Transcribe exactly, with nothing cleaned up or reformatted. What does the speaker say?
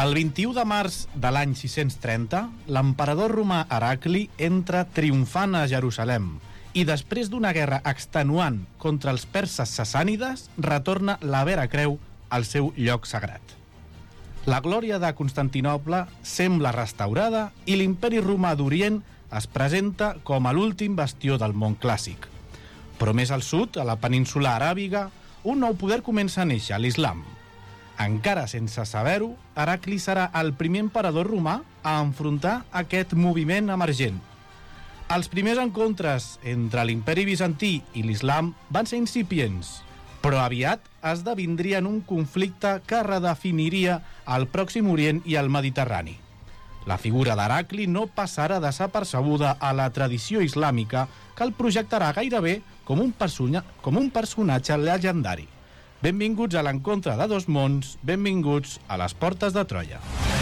El vint-i-u de març de l'any sis-cents trenta, l'emperador romà Heracli entra triomfant a Jerusalem i després d'una guerra extenuant contra els perses sassànides retorna la Vera Creu al seu lloc sagrat. La glòria de Constantinoble sembla restaurada i l'imperi romà d'Orient es presenta com a l'últim bastió del món clàssic. Però més al sud, a la península aràbiga, un nou poder comença a néixer, l'islam. Encara sense saber-ho, Heracli serà el primer emperador romà a enfrontar aquest moviment emergent. Els primers encontres entre l'imperi bizantí i l'islam van ser incipients, però aviat esdevindrien un conflicte que redefiniria el Pròxim Orient i el Mediterrani. La figura d'Heracli no passarà desapercebuda a la tradició islàmica, que el projectarà gairebé com un, persona, com un personatge legendari. Benvinguts a l'encontre de dos mons, benvinguts a les portes de Troia.